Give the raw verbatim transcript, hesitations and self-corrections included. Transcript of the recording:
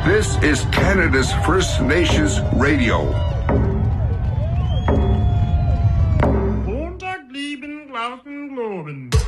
This is Canada's First Nations Radio. Montag, lieben, glauben, globen.